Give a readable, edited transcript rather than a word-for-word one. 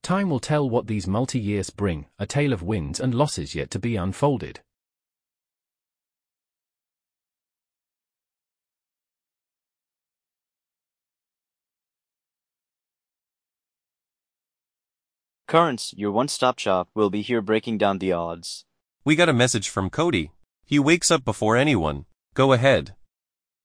Time will tell what these multi-years bring, a tale of wins and losses yet to be unfolded. Currents, your one-stop shop, will be here breaking down the odds. We got a message from Cody. He wakes up before anyone. Go ahead.